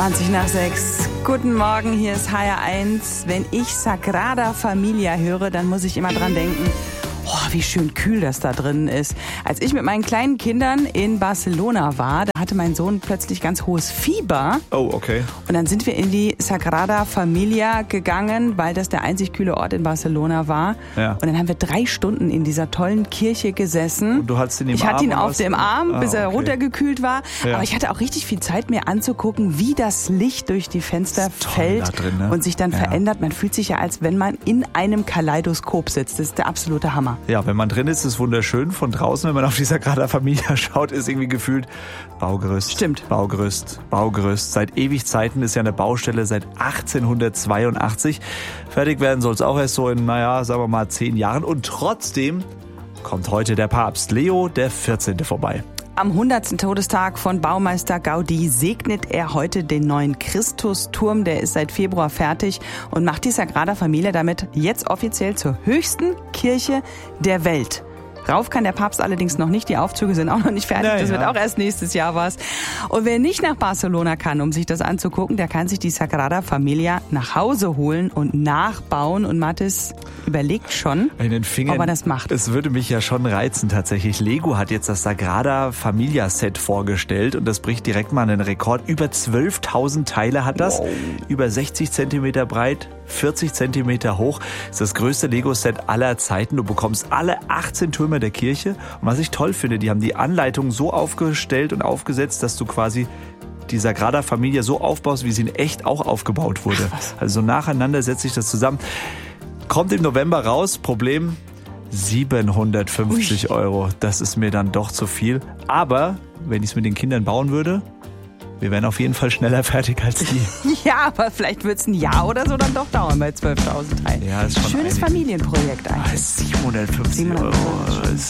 20:20. Guten Morgen, hier ist HR1. Wenn ich Sagrada Familia höre, dann muss ich immer dran denken, wie schön kühl das da drin ist. Als ich mit meinen kleinen Kindern in Barcelona war, da hatte mein Sohn plötzlich ganz hohes Fieber. Oh, okay. Und dann sind wir in die Sagrada Familia gegangen, weil das der einzig kühle Ort in Barcelona war. Ja. Und dann haben wir 3 Stunden in dieser tollen Kirche gesessen. Und du hattest ihn im Arm? Ich hatte ihn auf dem Arm, bis er runtergekühlt war. Ja. Aber ich hatte auch richtig viel Zeit, mir anzugucken, wie das Licht durch die Fenster fällt da drin, ne? Und sich dann verändert. Man fühlt sich ja, als wenn man in einem Kaleidoskop sitzt. Das ist der absolute Hammer. Ja, wenn man drin ist, ist es wunderschön. Von draußen, wenn man auf die Sagrada Familia schaut, ist irgendwie gefühlt Baugerüst. Stimmt. Baugerüst. Seit ewig Zeiten ist ja eine Baustelle, seit 1882. Fertig werden soll es auch erst so in, sagen wir mal 10 Jahren. Und trotzdem kommt heute der Papst Leo der 14. vorbei. Am 100. Todestag von Baumeister Gaudí segnet er heute den neuen Christusturm. Der ist seit Februar fertig und macht die Sagrada Familia damit jetzt offiziell zur höchsten Kirche der Welt. Rauf kann der Papst allerdings noch nicht. Die Aufzüge sind auch noch nicht fertig. Das wird auch erst nächstes Jahr was. Und wer nicht nach Barcelona kann, um sich das anzugucken, der kann sich die Sagrada Familia nach Hause holen und nachbauen. Und Mathis überlegt schon, ob er das macht. Es würde mich ja schon reizen tatsächlich. Lego hat jetzt das Sagrada Familia Set vorgestellt und das bricht direkt mal einen Rekord. Über 12.000 Teile hat das. Wow. Über 60 Zentimeter breit, 40 Zentimeter hoch. Das ist das größte Lego-Set aller Zeiten. Du bekommst alle 18 Türme der Kirche. Und was ich toll finde, die haben die Anleitung so aufgestellt und aufgesetzt, dass du quasi die Sagrada Familia so aufbaust, wie sie in echt auch aufgebaut wurde. Also so nacheinander setzt sich das zusammen. Kommt im November raus. Problem: 750 €. Das ist mir dann doch zu viel. Aber wenn ich es mit den Kindern bauen würde, wir wären auf jeden Fall schneller fertig als die. Ja, aber vielleicht wird es ein Jahr oder so dann doch dauern bei 12.000 Teilen. Ja, ist schon schönes Familienprojekt eigentlich. 750 €.